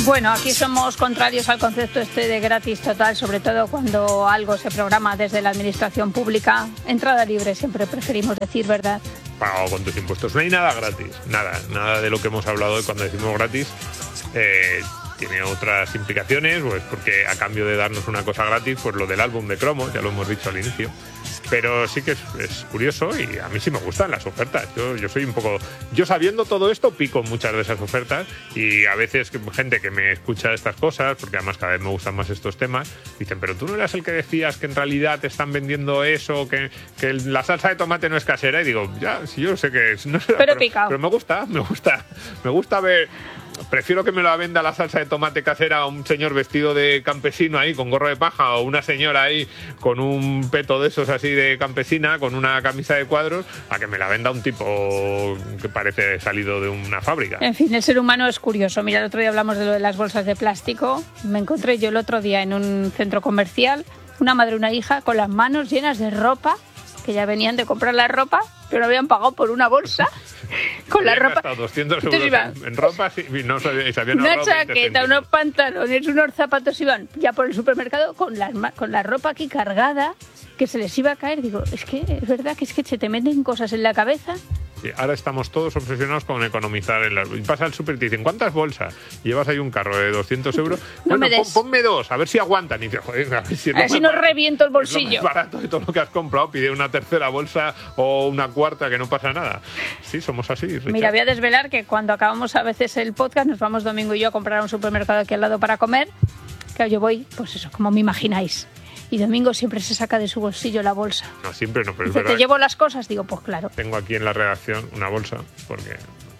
Bueno, aquí somos contrarios al concepto de gratis total, sobre todo cuando algo se programa desde la administración pública. Entrada libre, siempre preferimos decir, ¿verdad? Pagado con tus impuestos. No hay nada gratis, nada de lo que hemos hablado hoy cuando decimos gratis. Tiene otras implicaciones, pues porque a cambio de darnos una cosa gratis, pues lo del álbum de cromos, ya lo hemos dicho al inicio. Pero sí que es curioso y a mí sí me gustan las ofertas. Yo soy un poco... Yo sabiendo todo esto pico muchas de esas ofertas y a veces gente que me escucha estas cosas, porque además cada vez me gustan más estos temas, dicen, pero tú no eras el que decías que en realidad te están vendiendo eso, que la salsa de tomate no es casera. Y digo, ya, si yo sé que es... No sé, pero me gusta ver... Prefiero que me la venda la salsa de tomate casera a un señor vestido de campesino ahí con gorro de paja o una señora ahí con un peto de esos así de campesina con una camisa de cuadros a que me la venda un tipo que parece salido de una fábrica. En fin, el ser humano es curioso. Mira, el otro día hablamos de lo de las bolsas de plástico. Me encontré yo el otro día en un centro comercial una madre y una hija con las manos llenas de ropa, que ya venían de comprar la ropa, pero habían pagado por una bolsa con la ropa. 200 euros en ropa y no sabían una chaqueta, unos pantalones, unos zapatos, iban ya por el supermercado con la ropa aquí cargada, que se les iba a caer. Digo, es que es verdad que se te meten cosas en la cabeza. Sí, ahora estamos todos obsesionados con economizar. Y pasa al súper y te dicen, ¿cuántas bolsas? Y llevas ahí un carro de 200 euros. No bueno, ponme dos, a ver si aguantan. Y dices, joder, a ver si no reviento el bolsillo. Es lo más barato de todo lo que has comprado. Pide una tercera bolsa o una cuarta, que no pasa nada. Sí, somos así, Richard. Mira, voy a desvelar que cuando acabamos a veces el podcast, nos vamos Domingo y yo a comprar a un supermercado aquí al lado para comer. Claro, yo voy, pues eso, como me imagináis. Y Domingo siempre se saca de su bolsillo la bolsa. No, siempre no, pero dice, es verdad. ¿te llevo las cosas? Digo, pues claro. Tengo aquí en la redacción una bolsa, porque...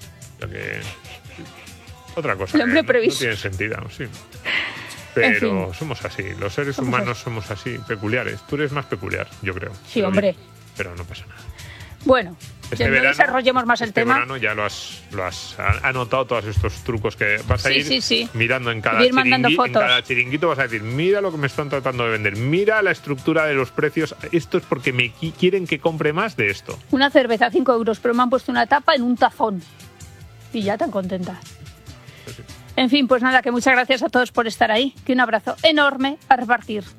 Otra cosa el hombre que no tiene sentido, sí. Pero en fin, somos así, los seres humanos somos así, peculiares. Tú eres más peculiar, yo creo. Sí, hombre. Pero no pasa nada. Bueno, este ya verano, no desarrollemos más el tema. Este verano ya lo has anotado, todos estos trucos que vas a ir mirando en cada chiringuito, vas a decir, mira lo que me están tratando de vender, mira la estructura de los precios, esto es porque me quieren que compre más de esto. Una cerveza a 5 euros, pero me han puesto una tapa en un tazón. Y ya tan contenta. Pues sí. En fin, pues nada, que muchas gracias a todos por estar ahí, que un abrazo enorme a repartir.